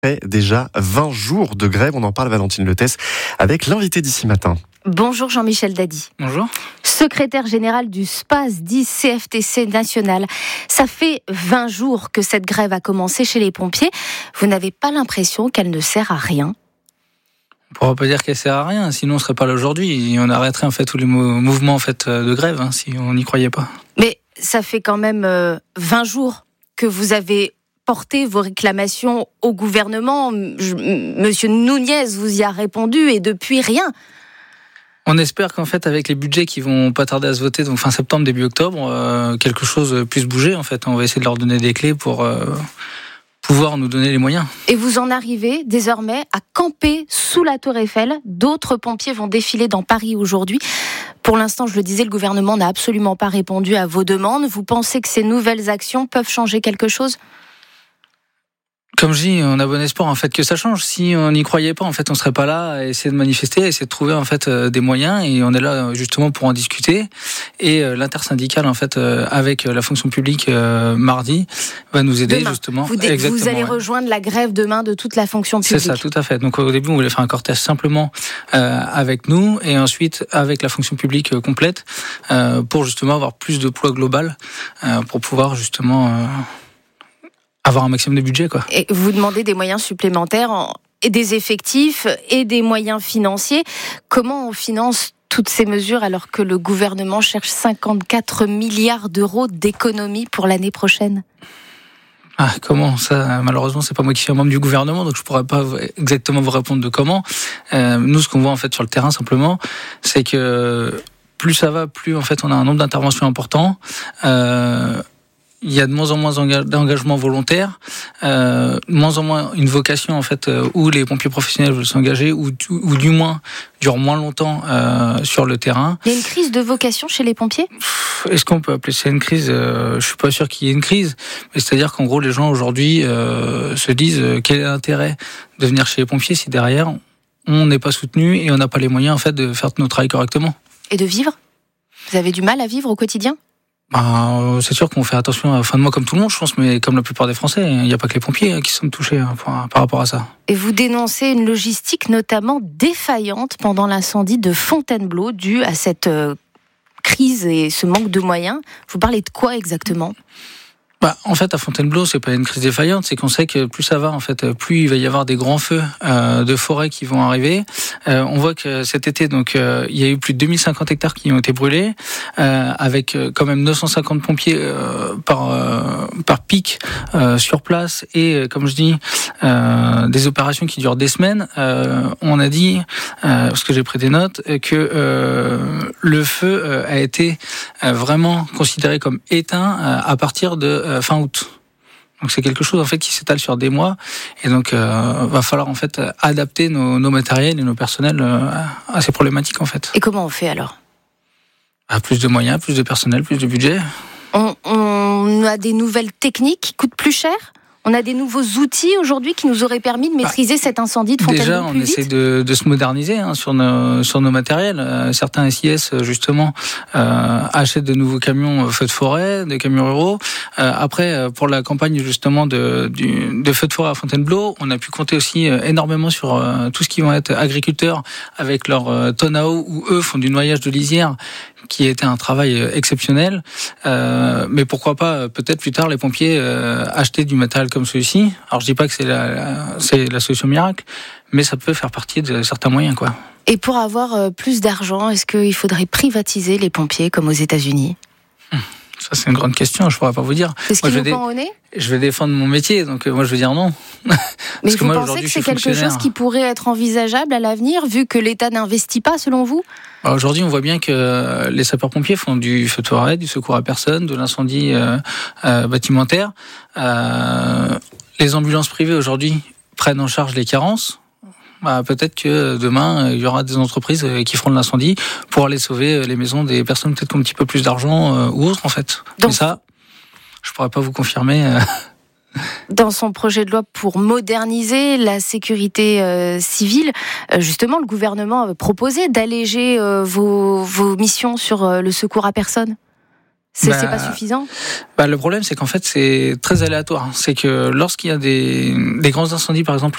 Après déjà 20 jours de grève, on en parle Valentine Lethès avec l'invité d'ici matin. Bonjour Jean-Michel Dady. Bonjour. Secrétaire général du SPAS, dit CFTC national. Ça fait 20 jours que cette grève a commencé chez les pompiers. Vous n'avez pas l'impression qu'elle ne sert à rien ? On ne pourra pas dire qu'elle sert à rien, sinon on ne serait pas là aujourd'hui. Et on arrêterait en fait tous les mouvements en fait de grève si on n'y croyait pas. Mais ça fait quand même 20 jours que vous avez porté vos réclamations au gouvernement. Monsieur Nunez vous y a répondu et depuis rien. On espère qu'en fait, avec les budgets qui vont pas tarder à se voter, donc fin septembre, début octobre, quelque chose puisse bouger. En fait, on va essayer de leur donner des clés pour pouvoir nous donner les moyens. Et vous en arrivez désormais à camper sous la Tour Eiffel. D'autres pompiers vont défiler dans Paris aujourd'hui. Pour l'instant, je le disais, le gouvernement n'a absolument pas répondu à vos demandes. Vous pensez que ces nouvelles actions peuvent changer quelque chose ? Comme je dis, on a bon espoir en fait que ça change. Si on n'y croyait pas, en fait, on serait pas là à essayer de manifester, à essayer de trouver en fait des moyens. Et on est là justement pour en discuter. Et l'intersyndicale en fait avec la fonction publique mardi va nous aider demain. Justement. Vous allez rejoindre la grève demain de toute la fonction publique. C'est ça, tout à fait. Donc au début, on voulait faire un cortège simplement avec nous, et ensuite avec la fonction publique complète pour justement avoir plus de poids global pour pouvoir justement avoir un maximum de budget, quoi. Et vous demandez des moyens supplémentaires, et des effectifs et des moyens financiers. Comment on finance toutes ces mesures alors que le gouvernement cherche 54 milliards d'euros d'économies pour l'année prochaine ? Comment ça ? Malheureusement, c'est pas moi qui suis un membre du gouvernement, donc je pourrais pas exactement vous répondre de comment. Nous, ce qu'on voit en fait sur le terrain simplement, c'est que plus ça va, plus en fait on a un nombre d'interventions important. Il y a de moins en moins d'engagement volontaire, de moins en moins une vocation en fait où les pompiers professionnels veulent s'engager, ou du moins durent moins longtemps sur le terrain. Il y a une crise de vocation chez les pompiers ? Est-ce qu'on peut appeler ça une crise ? Je suis pas sûr qu'il y ait une crise, mais c'est-à-dire qu'en gros les gens aujourd'hui se disent quel est l'intérêt de venir chez les pompiers si derrière on n'est pas soutenu et on n'a pas les moyens en fait de faire notre travail correctement. Et de vivre ? Vous avez du mal à vivre au quotidien ? C'est sûr qu'on fait attention à la fin de mois comme tout le monde, je pense, mais comme la plupart des Français, il n'y a pas que les pompiers qui sont touchés par rapport à ça. Et vous dénoncez une logistique notamment défaillante pendant l'incendie de Fontainebleau, due à cette crise et ce manque de moyens. Vous parlez de quoi exactement ? En fait, à Fontainebleau, c'est pas une crise défaillante, c'est qu'on sait que plus ça va, en fait, plus il va y avoir des grands feux de forêt qui vont arriver. On voit que cet été, donc, il y a eu plus de 2050 hectares qui ont été brûlés, avec quand même 950 pompiers par pic sur place, et comme je dis, des opérations qui durent des semaines. On a dit, parce que j'ai pris des notes, que le feu a été vraiment considéré comme éteint à partir de fin août. Donc c'est quelque chose en fait qui s'étale sur des mois, et donc va falloir en fait adapter nos matériels et nos personnels à ces problématiques en fait. Et comment on fait alors ? Plus de moyens, plus de personnel, plus de budget. On a des nouvelles techniques qui coûtent plus cher ? On a des nouveaux outils aujourd'hui qui nous auraient permis de maîtriser cet incendie de Fontainebleau déjà, plus vite ? Déjà, on essaie de se moderniser sur nos matériels. Certains SIS, justement, achètent de nouveaux camions feux de forêt, des camions ruraux. Après, pour la campagne, justement, de feux de forêt à Fontainebleau, on a pu compter aussi énormément sur tout ce qui vont être agriculteurs avec leur tonne à eau, où eux font du noyage de lisière, qui a été un travail exceptionnel. Mais pourquoi pas, peut-être plus tard, les pompiers acheter du matériel comme celui-ci. Alors je dis pas que c'est la solution miracle, mais ça peut faire partie de certains moyens, quoi. Et pour avoir plus d'argent, est-ce qu'il faudrait privatiser les pompiers comme aux États-Unis ? Ça, c'est une grande question, je pourrais pas vous dire. C'est ce qui vous pend au nez ? Je vais défendre mon métier, donc moi je veux dire non. Mais vous pensez que c'est quelque chose qui pourrait être envisageable à l'avenir, vu que l'État n'investit pas, selon vous ? Aujourd'hui, on voit bien que les sapeurs-pompiers font du feu de forêt, du secours à personne, de l'incendie bâtimentaire. Les ambulances privées, aujourd'hui, prennent en charge les carences. Peut-être que demain, il y aura des entreprises qui feront de l'incendie pour aller sauver les maisons des personnes peut-être qui ont un petit peu plus d'argent ou autres, en fait. Donc, mais ça, je pourrais pas vous confirmer. Dans son projet de loi pour moderniser la sécurité civile, justement, le gouvernement avait proposé d'alléger vos missions sur le secours à personne. C'est pas suffisant ? Le problème, c'est qu'en fait, c'est très aléatoire. C'est que lorsqu'il y a des grands incendies, par exemple,